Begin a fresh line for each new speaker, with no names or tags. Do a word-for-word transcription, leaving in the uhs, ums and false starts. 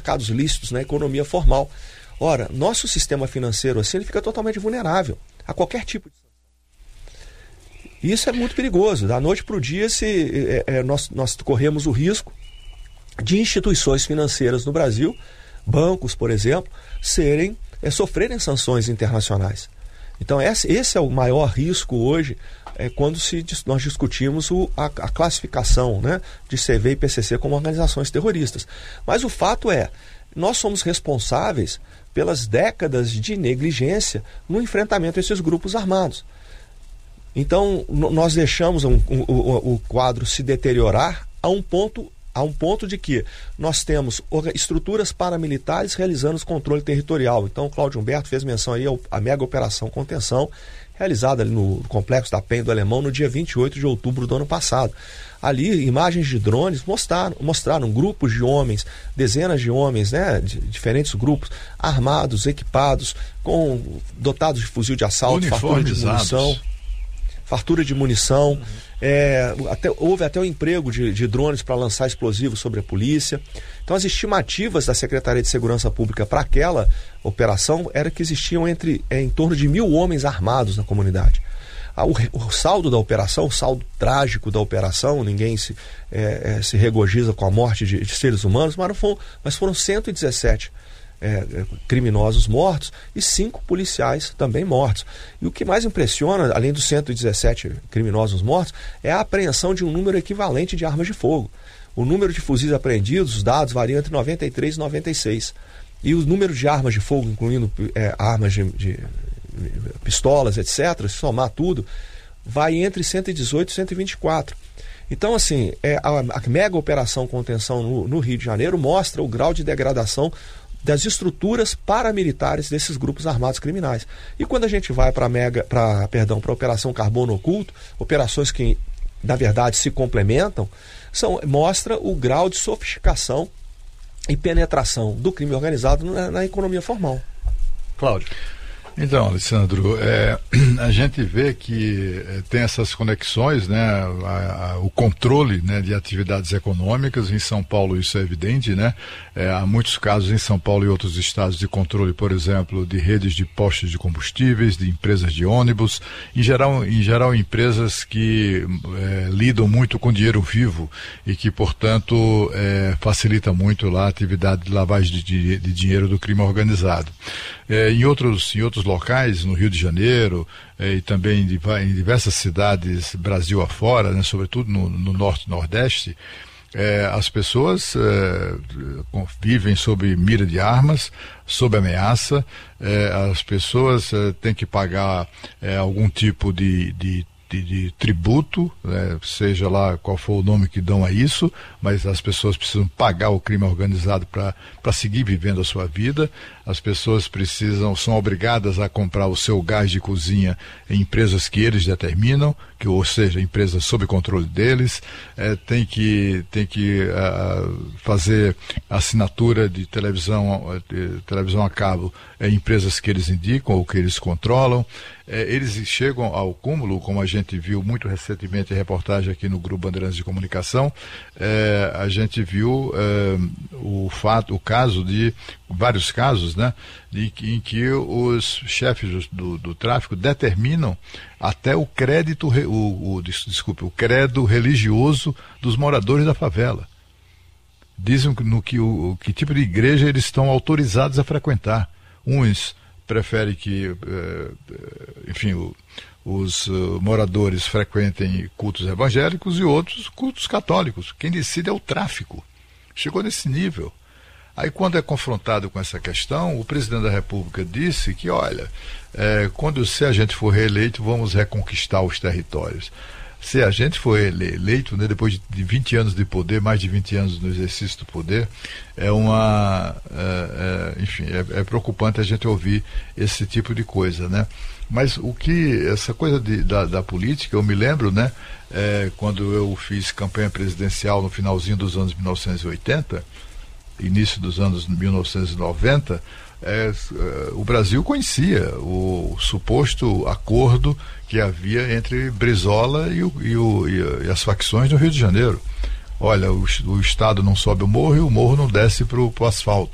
mercados lícitos na economia formal. Ora, nosso sistema financeiro assim ele fica totalmente vulnerável a qualquer tipo de sanção. Isso é muito perigoso. Da noite para o dia se, é, é, nós, nós corremos o risco de instituições financeiras no Brasil, bancos, por exemplo, serem, é, sofrerem sanções internacionais. Então esse, esse é o maior risco hoje, é, quando se, nós discutimos o, a, a classificação, né, de C V e P C C como organizações terroristas. Mas o fato é, nós somos responsáveis pelas décadas de negligência no enfrentamento a esses grupos armados. Então n- nós deixamos um, um, o, o quadro se deteriorar a um ponto a um ponto de que nós temos estruturas paramilitares realizando o controle territorial. Então, o Cláudio Humberto fez menção aí à mega operação contenção, realizada ali no complexo da Penha do Alemão no dia vinte e oito de outubro do ano passado. Ali, imagens de drones mostraram, mostraram grupos de homens, dezenas de homens, né, de diferentes grupos, armados, equipados, com, dotados de fuzil de assalto, fartura de munição. Fartura de munição, uhum. é, até, houve até o emprego de, de drones para lançar explosivos sobre a polícia. Então as estimativas da Secretaria de Segurança Pública para aquela operação era que existiam entre, é, em torno de mil homens armados na comunidade. Ah, o, o saldo da operação, o saldo trágico da operação, ninguém se, é, é, se regozija com a morte de, de seres humanos, mas, não foram, mas foram cento e dezessete É, criminosos mortos e cinco policiais também mortos. E o que mais impressiona, além dos cento e dezessete criminosos mortos, é a apreensão de um número equivalente de armas de fogo. O número de fuzis apreendidos, os dados variam entre noventa e três e noventa e seis. E o número de armas de fogo, incluindo é, armas de, de pistolas, etcétera, se somar tudo, vai entre cento e dezoito e cento e vinte e quatro. Então, assim, é, a, a mega operação contenção no, no Rio de Janeiro mostra o grau de degradação das estruturas paramilitares desses grupos armados criminais. E quando a gente vai para mega, para perdão, para a Operação Carbono Oculto, operações que na verdade se complementam, são, mostra o grau de sofisticação e penetração do crime organizado na, na economia formal.
Cláudio. Então, Alessandro, é, a gente vê que é, tem essas conexões, né, a, a, o controle, né, de atividades econômicas. Em São Paulo isso é evidente, né, é, há muitos casos em São Paulo e outros estados de controle, por exemplo, de redes de postos de combustíveis, de empresas de ônibus, em geral, em geral empresas que é, lidam muito com dinheiro vivo e que, portanto, é, facilita muito lá a atividade de lavagem de, de, de dinheiro do crime organizado. É, em outros, em outros locais, no Rio de Janeiro é, e também em, em diversas cidades Brasil afora, né, sobretudo no, no Norte e Nordeste, é, as pessoas é, vivem sob mira de armas, sob ameaça, é, as pessoas é, têm que pagar é, algum tipo de, de De, de tributo, né, seja lá qual for o nome que dão a isso, mas as pessoas precisam pagar o crime organizado para seguir vivendo a sua vida. As pessoas precisam, são obrigadas a comprar o seu gás de cozinha em empresas que eles determinam, que, ou seja, empresas sob controle deles, é, tem que, tem que uh, fazer assinatura de televisão, de televisão a cabo em empresas que eles indicam ou que eles controlam. É, eles chegam ao cúmulo, como a gente viu muito recentemente em reportagem aqui no Grupo Bandeirantes de Comunicação, é, a gente viu é, o fato, o caso de, vários casos, né, de, em que os chefes do, do tráfico determinam até o crédito, o, o, desculpe, o credo religioso dos moradores da favela. Dizem no que, o, que tipo de igreja eles estão autorizados a frequentar. Uns prefere que, enfim, os moradores frequentem cultos evangélicos e outros cultos católicos. Quem decide é o tráfico. Chegou nesse nível. Aí, quando é confrontado com essa questão, o presidente da República disse que, olha, é, quando se a gente for reeleito, vamos reconquistar os territórios. Se a gente for eleito, né, depois de vinte anos de poder, mais de vinte anos no exercício do poder, é uma, é, é, enfim, é, é preocupante a gente ouvir esse tipo de coisa, né? Mas o que, essa coisa de, da, da política, eu me lembro, né, é, quando eu fiz campanha presidencial no finalzinho dos anos mil novecentos e oitenta, início dos anos mil novecentos e noventa, É, o Brasil conhecia o suposto acordo que havia entre Brizola e, o, e, o, e as facções do Rio de Janeiro. Olha, o, o Estado não sobe o morro e o morro não desce para o asfalto.